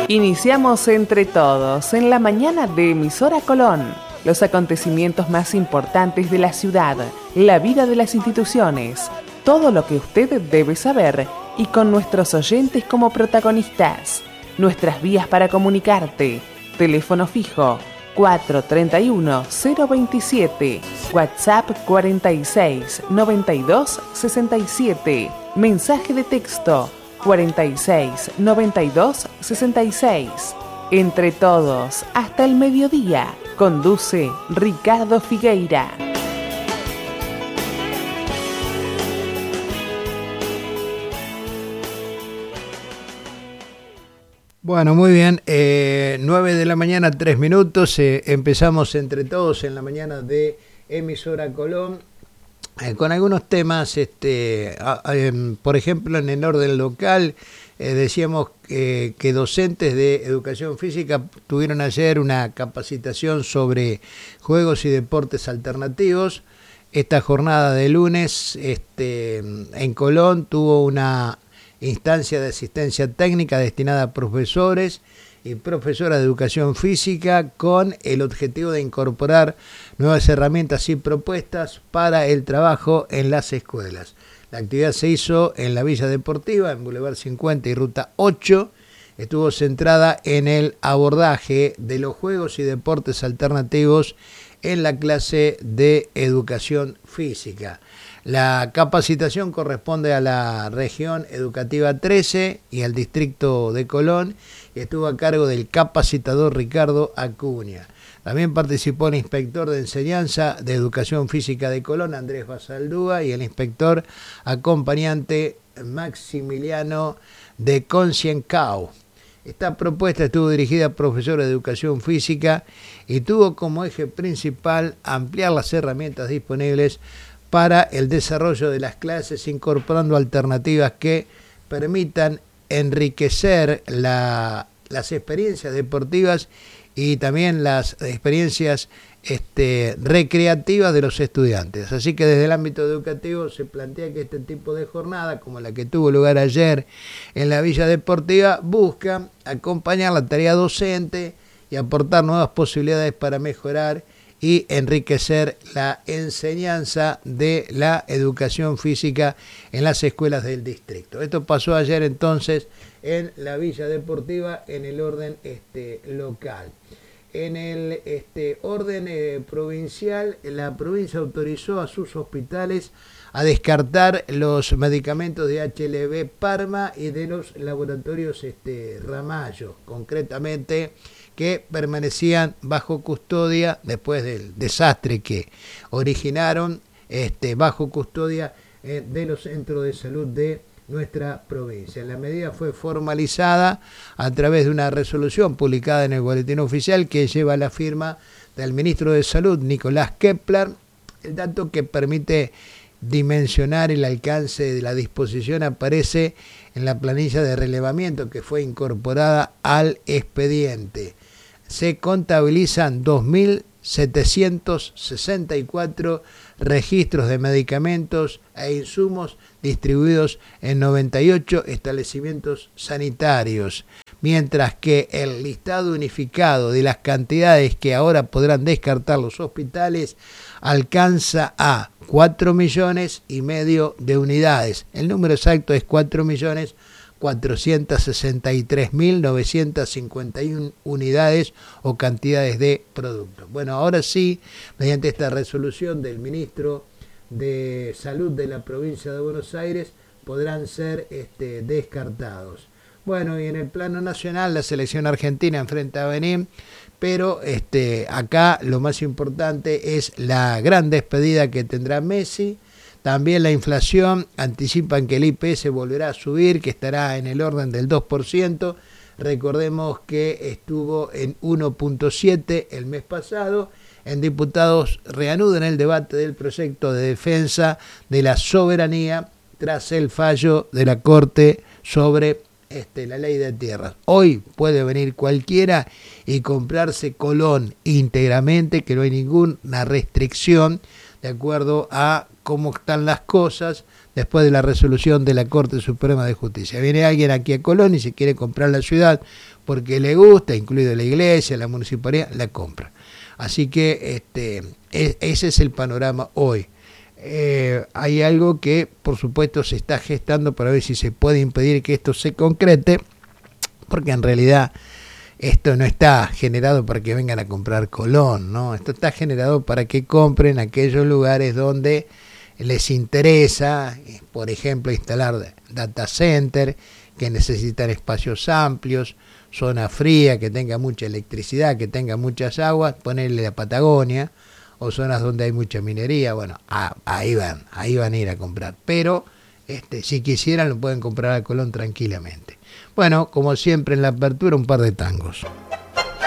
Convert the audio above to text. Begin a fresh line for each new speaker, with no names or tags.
Iniciamos entre todos en la mañana de Emisora Colón. Los acontecimientos más importantes de la ciudad, la vida de las instituciones, todo lo que usted debe saber y con nuestros oyentes como protagonistas. Nuestras vías para comunicarte. Teléfono fijo 431-027, WhatsApp 46 92 67, mensaje de texto 46 92 66. Entre todos, hasta el mediodía, conduce Ricardo Figueira.
Bueno, muy bien, 9 de la mañana, 3 minutos, empezamos entre todos en la mañana de Emisora Colón, con algunos temas, por ejemplo, en el orden local, decíamos que docentes de educación física tuvieron ayer una capacitación sobre juegos y deportes alternativos. Esta jornada de lunes en Colón tuvo una instancia de asistencia técnica destinada a profesores y profesoras de educación física con el objetivo de incorporar nuevas herramientas y propuestas para el trabajo en las escuelas. La actividad se hizo en la Villa Deportiva, en Boulevard 50 y Ruta 8. Estuvo centrada en el abordaje de los juegos y deportes alternativos en la clase de educación física. La capacitación corresponde a la región educativa 13 y al distrito de Colón y estuvo a cargo del capacitador Ricardo Acuña. También participó el inspector de enseñanza de educación física de Colón, Andrés Basaldúa, y el inspector acompañante Maximiliano de Conciencao. Esta propuesta estuvo dirigida a profesores de educación física y tuvo como eje principal ampliar las herramientas disponibles para el desarrollo de las clases, incorporando alternativas que permitan enriquecer las experiencias deportivas y también las experiencias recreativas de los estudiantes. Así que desde el ámbito educativo se plantea que este tipo de jornada, como la que tuvo lugar ayer en la Villa Deportiva, busca acompañar la tarea docente y aportar nuevas posibilidades para mejorar y enriquecer la enseñanza de la educación física en las escuelas del distrito. Esto pasó ayer entonces en la Villa Deportiva en el orden local. En el orden provincial, la provincia autorizó a sus hospitales a descartar los medicamentos de HLB Parma y de los laboratorios Ramallo, concretamente, que permanecían bajo custodia después del desastre que originaron bajo custodia de los centros de salud de nuestra provincia. La medida fue formalizada a través de una resolución publicada en el Boletín Oficial que lleva la firma del ministro de Salud, Nicolás Kepler. El dato que permite dimensionar el alcance de la disposición aparece en la planilla de relevamiento que fue incorporada al expediente. Se contabilizan 2.764 registros de medicamentos e insumos distribuidos en 98 establecimientos sanitarios, mientras que el listado unificado de las cantidades que ahora podrán descartar los hospitales alcanza a 4,5 millones de unidades. El número exacto es 4.463.951 unidades o cantidades de productos. Bueno, ahora sí, mediante esta resolución del ministro de Salud de la provincia de Buenos Aires, podrán ser descartados. Bueno, y en el plano nacional, la selección argentina enfrenta a Benín, pero acá lo más importante es la gran despedida que tendrá Messi. También la inflación, anticipan que el IPS volverá a subir, que estará en el orden del 2%. Recordemos que estuvo en 1,7 el mes pasado. En diputados reanudan el debate del proyecto de defensa de la soberanía tras el fallo de la Corte sobre la ley de tierras. Hoy puede venir cualquiera y comprarse Colón íntegramente, que no hay ninguna restricción de acuerdo a cómo están las cosas después de la resolución de la Corte Suprema de Justicia. Viene alguien aquí a Colón y se quiere comprar la ciudad porque le gusta, incluido la iglesia, la municipalidad, la compra. Así que ese es el panorama hoy. Hay algo que, por supuesto, se está gestando para ver si se puede impedir que esto se concrete, porque en realidad esto no está generado para que vengan a comprar Colón, ¿no? Esto está generado para que compren aquellos lugares donde les interesa, por ejemplo, instalar data center, que necesitan espacios amplios, zona fría, que tenga mucha electricidad, que tenga muchas aguas, ponerle la Patagonia, o zonas donde hay mucha minería. Bueno, ahí van a ir a comprar. Pero si quisieran lo pueden comprar a Colón tranquilamente. Bueno, como siempre en la apertura, un par de tangos.